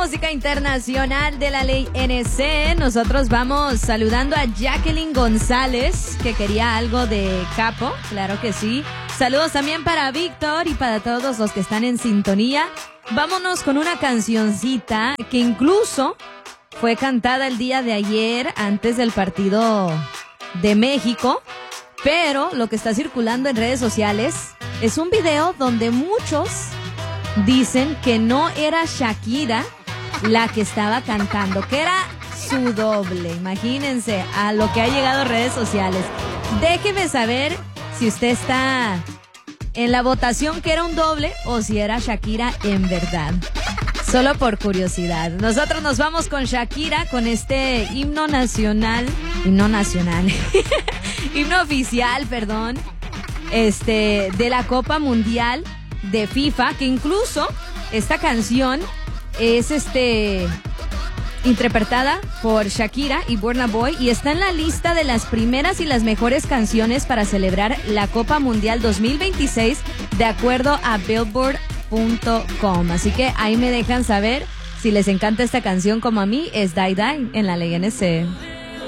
música internacional de la ley NC. Nosotros vamos saludando a Jacqueline González, que quería algo de Capo, claro que sí. Saludos también para Víctor y para todos los que están en sintonía. Vámonos con una cancioncita que incluso fue cantada el día de ayer antes del partido de México, pero lo que está circulando en redes sociales es un video donde muchos dicen que no era Shakira la que estaba cantando, que era su doble. Imagínense a lo que ha llegado a redes sociales. Déjeme saber si usted está en la votación que era un doble o si era Shakira en verdad. Solo por curiosidad. Nosotros nos vamos con Shakira, con este himno oficial, perdón, de la Copa Mundial de FIFA, que incluso esta canción es interpretada por Shakira y Burna Boy y está en la lista de las primeras y las mejores canciones para celebrar la Copa Mundial 2026 de acuerdo a Billboard.com. Así que ahí me dejan saber si les encanta esta canción como a mí. Es Die Die en la ley NC.